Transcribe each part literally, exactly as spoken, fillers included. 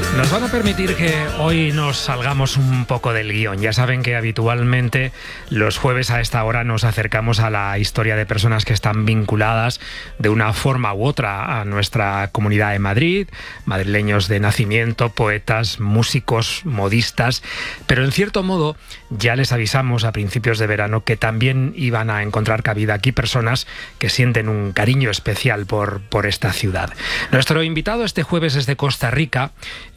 Nos van a permitir que hoy nos salgamos un poco del guión. Ya saben que habitualmente los jueves a esta hora nos acercamos a la historia de personas que están vinculadas de una forma u otra a nuestra comunidad de Madrid, madrileños de nacimiento, poetas, músicos, modistas, pero en cierto modo ya les avisamos a principios de verano que también iban a encontrar cabida aquí personas que sienten un cariño especial por, por esta ciudad. Nuestro invitado este jueves es de Costa Rica.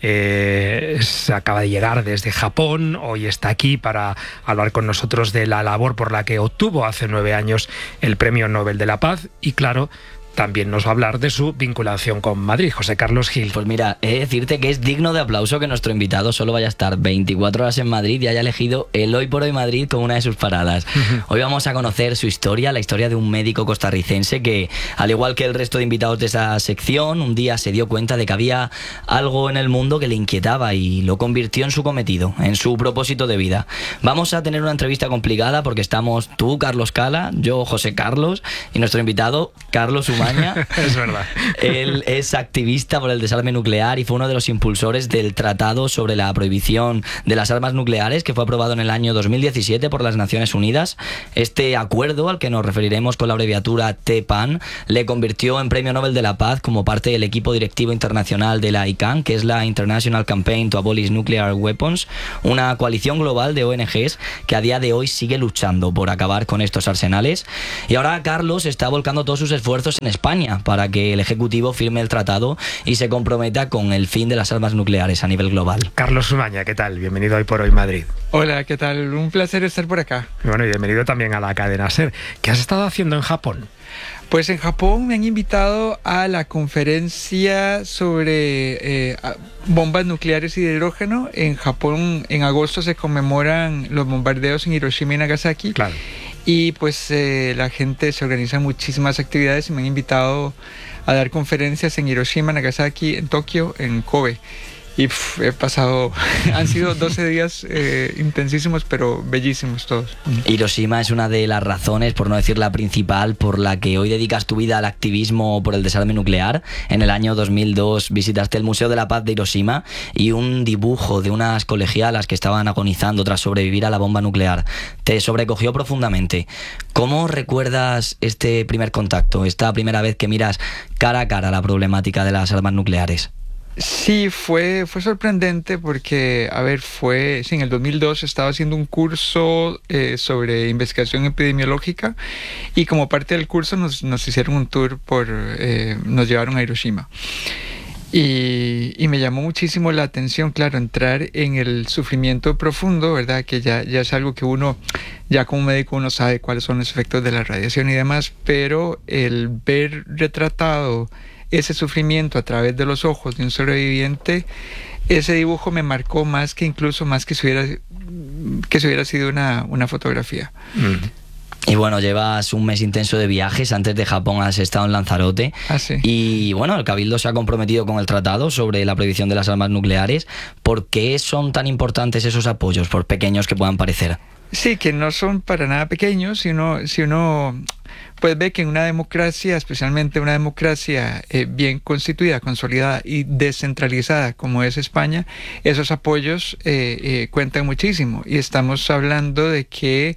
Eh, se acaba de llegar desde Japón, hoy está aquí para hablar con nosotros de la labor por la que obtuvo hace nueve años el Premio Nobel de la Paz y, claro, también nos va a hablar de su vinculación con Madrid. José Carlos Gil. Pues mira, he de decirte que es digno de aplauso que nuestro invitado solo vaya a estar veinticuatro horas en Madrid y haya elegido el Hoy por Hoy Madrid como una de sus paradas. Uh-huh. Hoy vamos a conocer su historia, la historia de un médico costarricense que, al igual que el resto de invitados de esa sección, un día se dio cuenta de que había algo en el mundo que le inquietaba y lo convirtió en su cometido, en su propósito de vida. Vamos a tener una entrevista complicada porque estamos tú, Carlos Cala, yo, José Carlos, y nuestro invitado, Carlos Humaña. Es verdad. Él es activista por el desarme nuclear y fue uno de los impulsores del Tratado sobre la Prohibición de las Armas Nucleares, que fue aprobado en el año dos mil diecisiete por las Naciones Unidas. Este acuerdo, al que nos referiremos con la abreviatura T P A N, le convirtió en Premio Nobel de la Paz como parte del equipo directivo internacional de la I C A N, que es la International Campaign to Abolish Nuclear Weapons, una coalición global de O N Ges que a día de hoy sigue luchando por acabar con estos arsenales. Y ahora Carlos está volcando todos sus esfuerzos en España para que el Ejecutivo firme el tratado y se comprometa con el fin de las armas nucleares a nivel global. Carlos Umaña, ¿qué tal? Bienvenido Hoy por Hoy Madrid. Hola, ¿qué tal? Un placer estar por acá. Bueno, y bienvenido también a la cadena SER. ¿Qué has estado haciendo en Japón? Pues en Japón me han invitado a la conferencia sobre eh, bombas nucleares y de hidrógeno. En Japón en agosto se conmemoran los bombardeos en Hiroshima y Nagasaki. Claro. Y pues eh, la gente se organiza muchísimas actividades y me han invitado a dar conferencias en Hiroshima, Nagasaki, en Tokio, en Kobe. Y pff, he pasado, han sido doce días eh, intensísimos, pero bellísimos todos. Hiroshima es una de las razones, por no decir la principal, por la que hoy dedicas tu vida al activismo por el desarme nuclear. En el año dos mil dos visitaste el Museo de la Paz de Hiroshima y un dibujo de unas colegialas que estaban agonizando tras sobrevivir a la bomba nuclear te sobrecogió profundamente. ¿Cómo recuerdas este primer contacto, esta primera vez que miras cara a cara la problemática de las armas nucleares? Sí, fue, fue sorprendente porque, a ver, fue, sí, en el dos mil dos estaba haciendo un curso eh, sobre investigación epidemiológica y como parte del curso nos, nos hicieron un tour por, eh, nos llevaron a Hiroshima. Y, y me llamó muchísimo la atención, claro, entrar en el sufrimiento profundo, ¿verdad? Que ya, ya es algo que uno, ya como médico uno sabe cuáles son los efectos de la radiación y demás, pero el ver retratado ese sufrimiento a través de los ojos de un sobreviviente, ese dibujo me marcó más que incluso más que si hubiera, que si hubiera sido una, una fotografía. Mm. Y bueno, llevas un mes intenso de viajes. Antes de Japón has estado en Lanzarote. Ah, sí. Y bueno, el Cabildo se ha comprometido con el tratado sobre la prohibición de las armas nucleares. ¿Por qué son tan importantes esos apoyos, por pequeños que puedan parecer? Sí, que no son para nada pequeños, si uno, si uno pues ve que en una democracia, especialmente una democracia eh, bien constituida, consolidada y descentralizada como es España, esos apoyos eh, eh, cuentan muchísimo. Y estamos hablando de que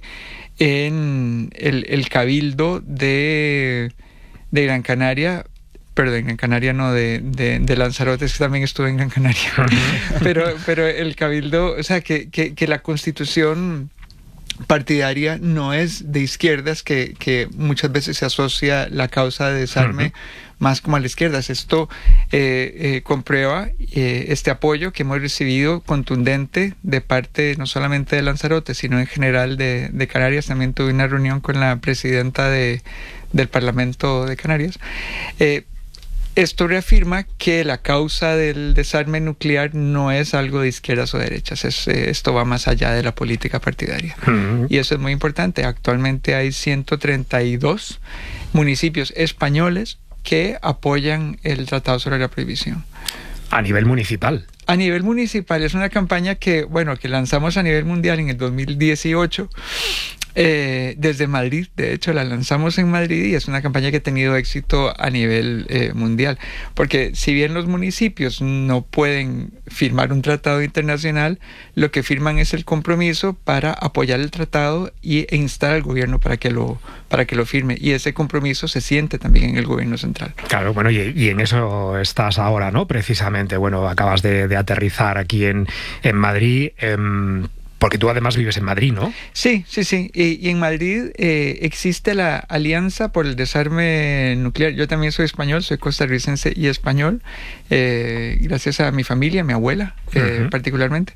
en el, el Cabildo de, de Gran Canaria, perdón, Gran Canaria no, de, de, de Lanzarote, es que también estuve en Gran Canaria, pero, pero el Cabildo, o sea, que, que, que la Constitución partidaria no es de izquierdas, que, que muchas veces se asocia la causa de desarme uh-huh. más como a la izquierda. Esto eh, eh, comprueba eh, este apoyo que hemos recibido contundente de parte no solamente de Lanzarote, sino en general de, de Canarias. También tuve una reunión con la presidenta de, del Parlamento de Canarias. Eh, Esto reafirma que la causa del desarme nuclear no es algo de izquierdas o derechas, es, eh, esto va más allá de la política partidaria. Uh-huh. Y eso es muy importante. Actualmente hay ciento treinta y dos municipios españoles que apoyan el Tratado sobre la Prohibición. A nivel municipal. A nivel municipal es una campaña que, bueno, que lanzamos a nivel mundial en el dos mil dieciocho. Eh, desde Madrid, de hecho, la lanzamos en Madrid y es una campaña que ha tenido éxito a nivel eh, mundial. Porque si bien los municipios no pueden firmar un tratado internacional, lo que firman es el compromiso para apoyar el tratado y, e instar al gobierno para que lo, para que lo firme. Y ese compromiso se siente también en el gobierno central. Claro, bueno, y, y en eso estás ahora, ¿no? Precisamente, bueno, acabas de, de aterrizar aquí en, en Madrid. Eh, Porque tú además vives en Madrid, ¿no? Sí, sí, sí. Y, y en Madrid eh, existe la Alianza por el Desarme Nuclear. Yo también soy español, soy costarricense y español, eh, gracias a mi familia, mi abuela eh, uh-huh. particularmente.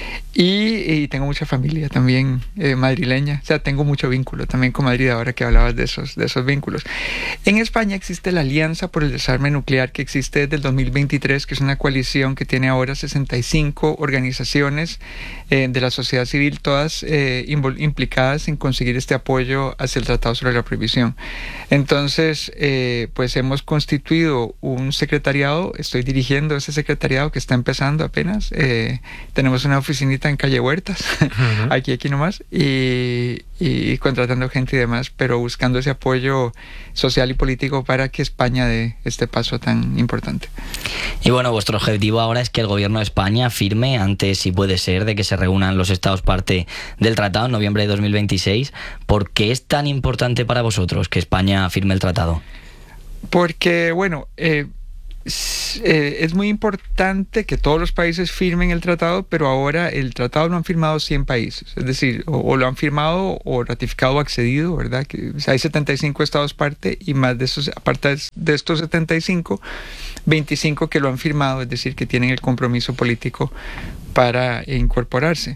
Y, y tengo mucha familia también eh, madrileña. O sea, tengo mucho vínculo también con Madrid, ahora que hablabas de esos, de esos vínculos. En España existe la Alianza por el Desarme Nuclear, que existe desde el dos mil veintitrés, que es una coalición que tiene ahora sesenta y cinco organizaciones eh, de la sociedad civil, todas eh, implicadas en conseguir este apoyo hacia el Tratado sobre la Prohibición. Entonces, eh, pues hemos constituido un secretariado, estoy dirigiendo ese secretariado que está empezando apenas. Eh, tenemos una oficinita en calle Huertas, uh-huh. aquí, aquí nomás, y, y contratando gente y demás, pero buscando ese apoyo social y político para que España dé este paso tan importante. Y bueno, vuestro objetivo ahora es que el gobierno de España firme antes, si puede ser, de que se reúnan los estados parte del tratado en noviembre de dos mil veintiséis. ¿Por qué es tan importante para vosotros que España firme el tratado? Porque, bueno, eh, es, eh, es muy importante que todos los países firmen el tratado, pero ahora el tratado lo han firmado cien países, es decir, o, o lo han firmado o ratificado o accedido, ¿verdad? Que, o sea, hay setenta y cinco estados parte y más de esos, aparte de estos setenta y cinco, veinticinco que lo han firmado, es decir, que tienen el compromiso político para incorporarse.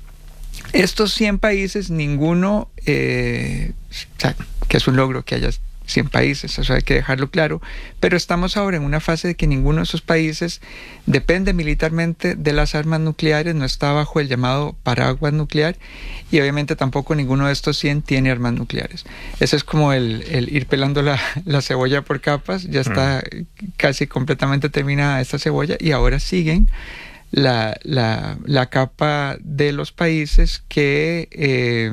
Estos cien países, ninguno, eh, o sea, que es un logro que haya cien países, eso hay que dejarlo claro, pero estamos ahora en una fase de que ninguno de esos países depende militarmente de las armas nucleares, no está bajo el llamado paraguas nuclear, y obviamente tampoco ninguno de estos cien tiene armas nucleares. Eso es como el, el ir pelando la, la cebolla por capas, ya está mm. casi completamente terminada esta cebolla, y ahora siguen la, la, la capa de los países que... Eh,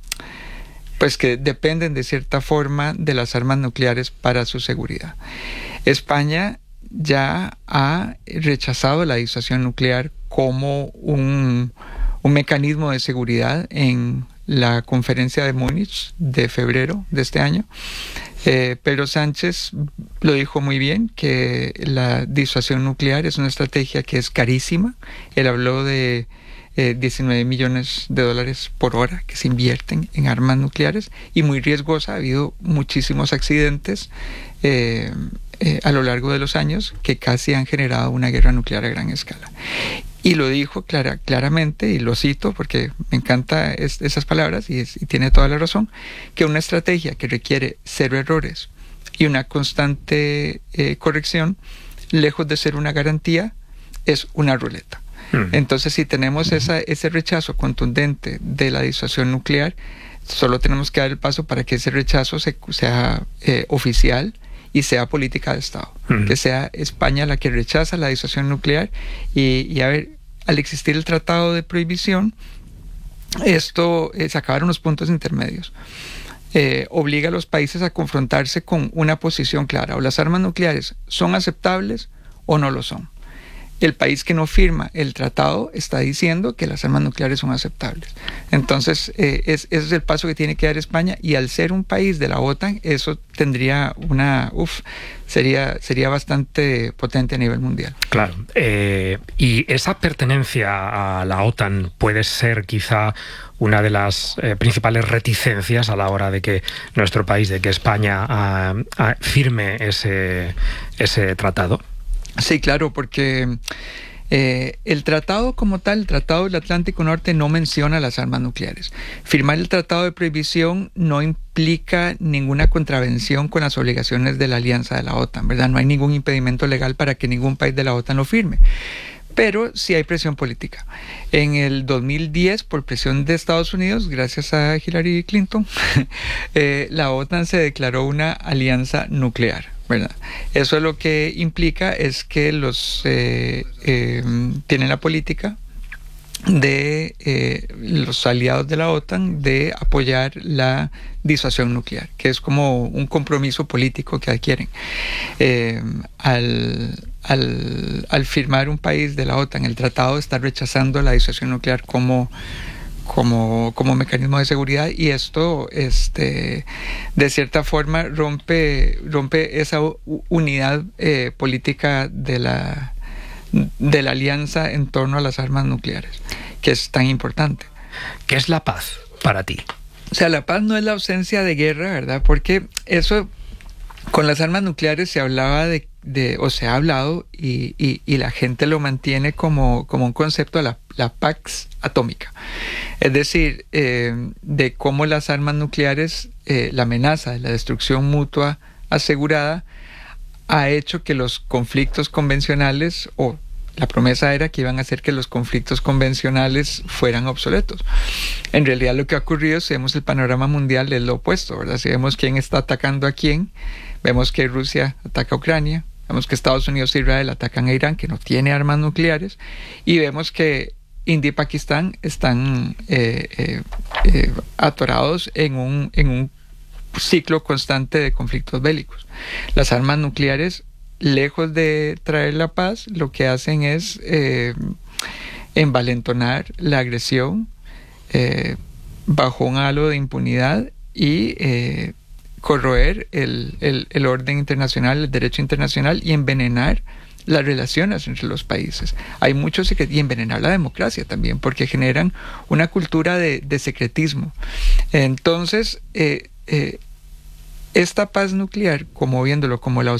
pues que dependen de cierta forma de las armas nucleares para su seguridad. España ya ha rechazado la disuasión nuclear como un, un mecanismo de seguridad en la conferencia de Múnich de febrero de este año. Eh, Pedro Sánchez lo dijo muy bien, que la disuasión nuclear es una estrategia que es carísima. Él habló de Eh, diecinueve millones de dólares por hora que se invierten en armas nucleares y muy riesgosa. Ha habido muchísimos accidentes eh, eh, a lo largo de los años que casi han generado una guerra nuclear a gran escala. Y lo dijo clara, claramente, y lo cito porque me encantan es, esas palabras y, es, y tiene toda la razón, que una estrategia que requiere cero errores y una constante eh, corrección, lejos de ser una garantía, es una ruleta. Entonces, si tenemos esa, ese rechazo contundente de la disuasión nuclear, solo tenemos que dar el paso para que ese rechazo se, sea eh, oficial y sea política de Estado. Uh-huh. Que sea España la que rechaza la disuasión nuclear. Y, y a ver, al existir el Tratado de Prohibición, esto eh, se acabaron los puntos intermedios. Eh, obliga a los países a confrontarse con una posición clara. O las armas nucleares son aceptables o no lo son. El país que no firma el tratado está diciendo que las armas nucleares son aceptables. Entonces, eh, es, ese es el paso que tiene que dar España, y al ser un país de la OTAN, eso tendría una... Uf, sería, sería bastante potente a nivel mundial. Claro. Eh, y esa pertenencia a la OTAN puede ser quizá una de las eh, principales reticencias a la hora de que nuestro país, de que España uh, uh, firme ese, ese tratado. Sí, claro, porque eh, el tratado como tal, el Tratado del Atlántico Norte, no menciona las armas nucleares. Firmar el Tratado de Prohibición no implica ninguna contravención con las obligaciones de la alianza de la OTAN, ¿verdad? No hay ningún impedimento legal para que ningún país de la OTAN lo firme. Pero sí hay presión política. En el dos mil diez, por presión de Estados Unidos, gracias a Hillary Clinton, eh, la OTAN se declaró una alianza nuclear, ¿verdad? Eso lo que implica es que los eh, eh, tienen la política de eh, los aliados de la OTAN de apoyar la disuasión nuclear, que es como un compromiso político que adquieren. Eh, al, al, al firmar un país de la OTAN el tratado, está rechazando la disuasión nuclear como Como, como mecanismo de seguridad, y esto este, de cierta forma rompe, rompe esa unidad eh, política de la, de la alianza en torno a las armas nucleares, que es tan importante. ¿Qué es la paz para ti? O sea, la paz no es la ausencia de guerra, ¿verdad? Porque eso, con las armas nucleares se hablaba de, de o se ha hablado, y, y, y la gente lo mantiene como, como un concepto, la, la Pax atómica. Es decir, eh, de cómo las armas nucleares, eh, la amenaza de la destrucción mutua asegurada, ha hecho que los conflictos convencionales, o la promesa era que iban a hacer que los conflictos convencionales fueran obsoletos. En realidad lo que ha ocurrido, si vemos el panorama mundial, es lo opuesto, ¿verdad? Si vemos quién está atacando a quién, vemos que Rusia ataca a Ucrania, vemos que Estados Unidos e Israel atacan a Irán, que no tiene armas nucleares, y vemos que India y Pakistán están eh, eh, eh, atorados en un, en un ciclo constante de conflictos bélicos. Las armas nucleares, lejos de traer la paz, lo que hacen es eh, envalentonar la agresión eh, bajo un halo de impunidad y eh, corroer el, el, el orden internacional, el derecho internacional, y envenenar las relaciones entre los países. Hay muchos secretos, y envenenar la democracia también, porque generan una cultura de, de secretismo. Entonces, eh, eh, esta paz nuclear, como viéndolo como la